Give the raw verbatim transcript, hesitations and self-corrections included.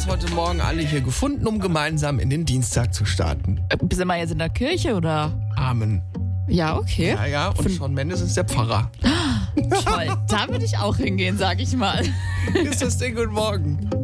uns heute Morgen alle hier gefunden, um gemeinsam in den Dienstag zu starten. Äh, Sind wir jetzt in der Kirche oder? Amen. Ja, okay. Ja, ja, und Von- Shawn Mendes ist der Pfarrer. Toll, da würde ich auch hingehen, sag ich mal. Ist das Ding, guten Morgen.